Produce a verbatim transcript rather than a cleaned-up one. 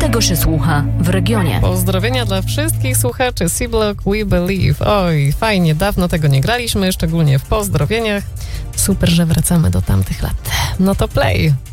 czego się słucha w regionie. Pozdrowienia dla wszystkich słuchaczy C-Block We Believe. Oj, fajnie, dawno tego nie graliśmy, szczególnie w pozdrowieniach. Super, że wracamy do tamtych lat. No to play.